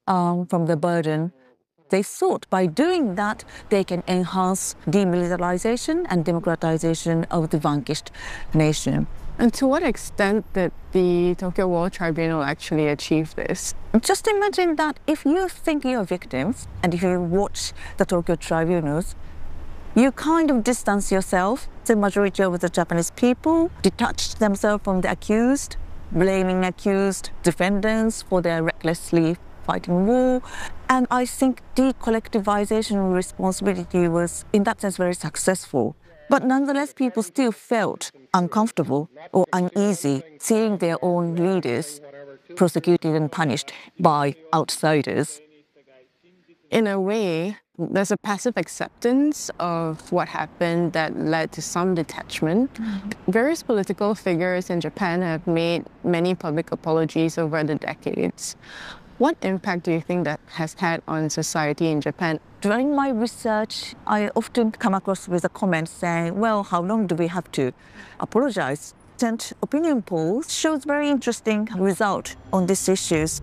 from the burden. They thought by doing that, they can enhance demilitarization and democratization of the vanquished nation. And to what extent did the Tokyo War Tribunal actually achieve this? Just imagine that if you think you're victims and if you watch the Tokyo tribunals, you kind of distance yourself. The majority of the Japanese people detached themselves from the accused, blaming accused defendants for their recklessly fighting war. And I think decollectivization responsibility was, in that sense, very successful. But nonetheless, people still felt uncomfortable or uneasy seeing their own leaders prosecuted and punished by outsiders. In a way, there's a passive acceptance of what happened that led to some detachment. Various political figures in Japan have made many public apologies over the decades. What impact do you think that has had on society in Japan? During my research, I often come across with a comment saying, well, how long do we have to apologize? And opinion polls shows very interesting result on these issues.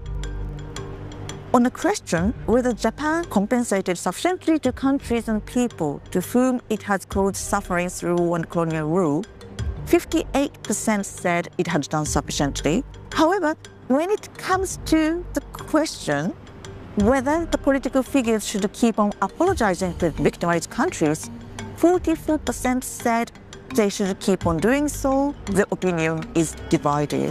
On the question whether Japan compensated sufficiently to countries and people to whom it has caused suffering through war and colonial rule, 58% said it had done sufficiently. However, when it comes to the question whether the political figures should keep on apologizing to victimized countries, 44% said they should keep on doing so. The opinion is divided.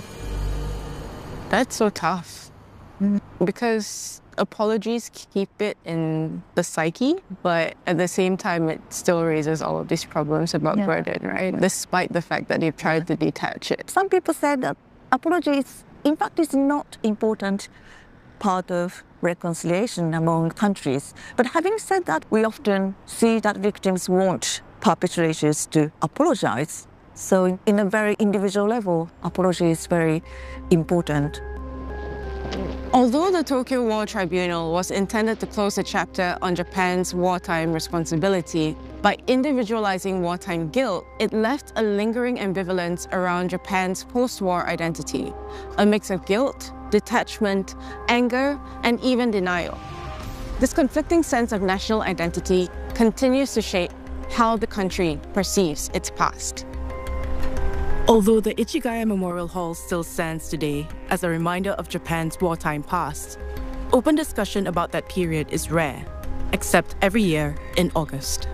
That's so tough. Because apologies keep it in the psyche, but at the same time, it still raises all of these problems about burden, right? Despite the fact that you've tried to detach it. Some people said that apologies, in fact, is not important part of reconciliation among countries. But having said that, we often see that victims want perpetrators to apologize. So in a very individual level, apology is very important. Although the Tokyo War Tribunal was intended to close a chapter on Japan's wartime responsibility, by individualizing wartime guilt, it left a lingering ambivalence around Japan's post-war identity, a mix of guilt, detachment, anger, and even denial. This conflicting sense of national identity continues to shape how the country perceives its past. Although the Ichigaya Memorial Hall still stands today as a reminder of Japan's wartime past, open discussion about that period is rare, except every year in August.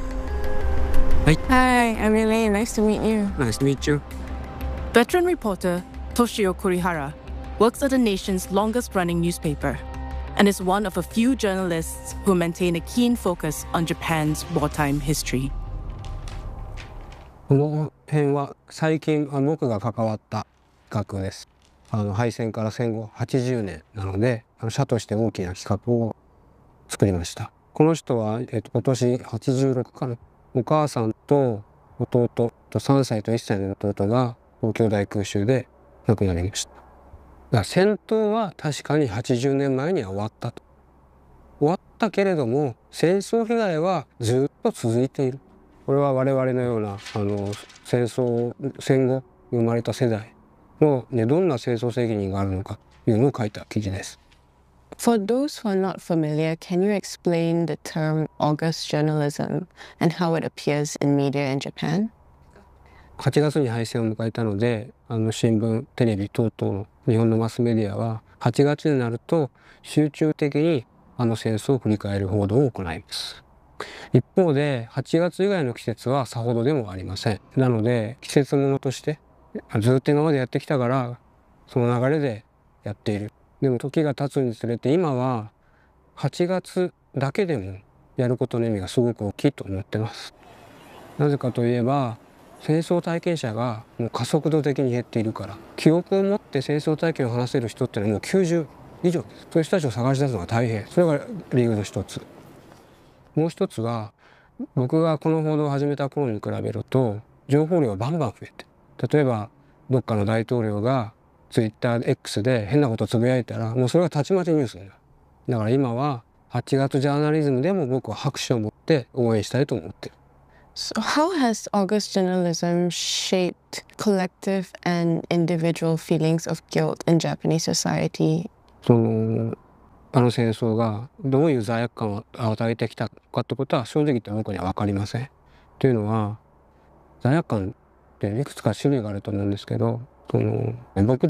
Hi, I'm Elaine. Nice to meet you. Nice to meet you. Veteran reporter Toshio Kurihara works at the nation's longest-running newspaper and is one of a few journalists who maintain a keen focus on Japan's wartime history. この辺は最近僕が関わった企画です。敗戦から戦後80年なので、社として大きな企画を作りました。この人は、今年86かな。お母さんと弟と3歳と1歳の弟が東京大空襲で亡くなりました。だから戦闘は確かに80年前には終わったと。終わったけれども、戦争被害はずっと続いている。これは我々のような戦後生まれた世代の、どんな戦争責任があるのかというのを書いた記事です。 For those who are not familiar, can you explain the term August journalism and how it appears in media in Japan? 8月に敗戦を迎えたので、新聞、テレビ等々の日本のマスメディアは8月になると集中的に戦争を振り返る報道を行います。一方で8月以外の季節はさほどでもありません。なので季節ものとしてずっと今までやってきたからその流れでやっている。でも時が経つにつれて今は8月だけでもやることの意味がすごく大きいと思ってます。なぜかといえば戦争体験者がもう加速度的に減っているから、記憶を持って戦争体験を話せる人っていうのはもう90以上です。そういう人たちを探し出すのが大変。それが理由の一つ。もう一つは僕がこの報道を始めた頃に比べると情報量がバンバン増えて、例えばどっかの大統領がツイッター X で変なことをつぶやいたらもうそれがたちまちニュースになる。だから今は8月ジャーナリズムでも僕は拍手を持って応援したいと思ってる。 So how has August journalism shaped collective and individual feelings of guilt in Japanese society? あの戦争がどういう罪悪感を与えてきたかってことは正直言って僕には分かりません。というのは罪悪感っていくつか種類があると思うんですけど、僕